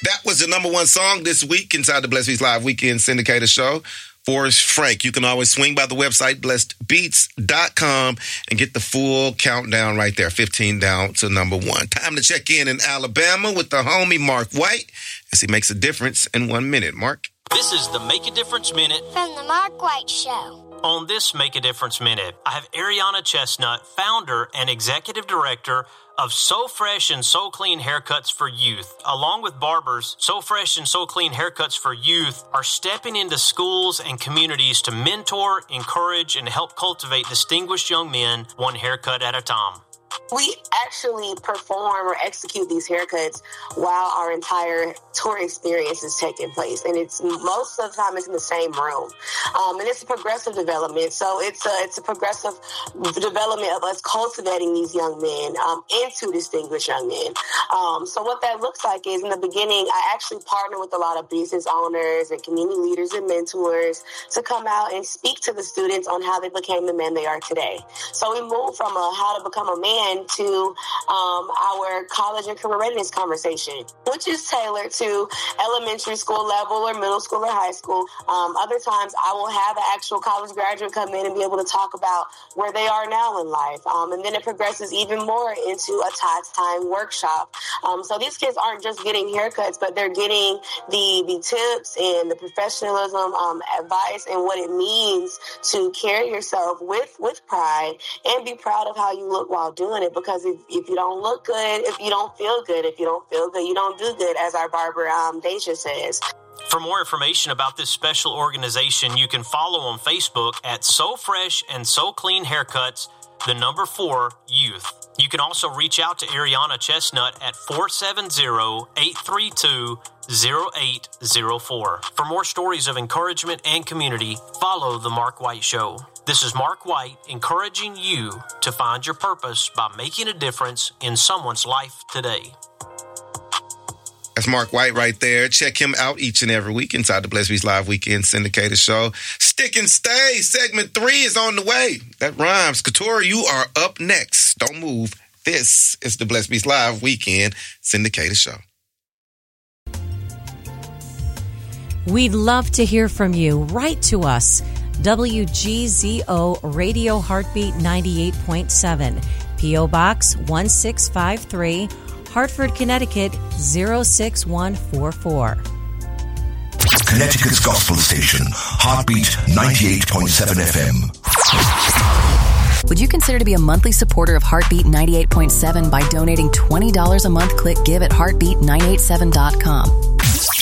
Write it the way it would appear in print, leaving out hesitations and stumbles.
That was the number one song this week inside the Blessed Beats Live Weekend Syndicator Show. Forrest Frank. You can always swing by the website, blessedbeats.com, and get the full countdown right there, 15 down to number one. Time to check in Alabama with the homie Mark White as he makes a difference in 1 minute. Mark? This is the Make a Difference Minute from the Mark White Show. On this Make a Difference Minute, I have Ariana Chestnut, founder and executive director of So Fresh and So Clean Haircuts for Youth. Along with barbers, So Fresh and So Clean Haircuts for Youth are stepping into schools and communities to mentor, encourage, and help cultivate distinguished young men one haircut at a time. We actually perform or execute these haircuts while our entire tour experience is taking place. And it's most of the time it's in the same room. And it's a progressive development. So it's a progressive development of us cultivating these young men into distinguished young men. So what that looks like is in the beginning, I actually partner with a lot of business owners and community leaders and mentors to come out and speak to the students on how they became the men they are today. So we move from how to become a man to our college and career readiness conversation, which is tailored to elementary school level or middle school or high school. Other times I will have an actual college graduate come in and be able to talk about where they are now in life. And then it progresses even more into a time workshop. So these kids aren't just getting haircuts, but they're getting the tips and the professionalism, advice, and what it means to carry yourself with pride and be proud of how you look while doing it, because if you don't look good, if you don't feel good, you don't do good, as our barber Deja says. For more information about this special organization, you can follow on Facebook at So Fresh and So Clean Haircuts, the number 4 Youth. You can also reach out to Ariana Chestnut at 470-832-0804. For more stories of encouragement and community, follow The Mark White Show. This is Mark White encouraging you to find your purpose by making a difference in someone's life today. That's Mark White right there. Check him out each and every week inside the Blessed Beats Live Weekend Syndicator Show. Stick and Stay, segment 3 is on the way. That rhymes. Couture, you are up next. Don't move. This is the Blessed Beats Live Weekend Syndicator Show. We'd love to hear from you. Write to us. WGZO Radio Heartbeat 98.7. P.O. Box 1653, Hartford, Connecticut 06144. Connecticut's gospel station, Heartbeat 98.7 FM. Would you consider to be a monthly supporter of Heartbeat 98.7 by donating $20 a month? Click give at heartbeat987.com.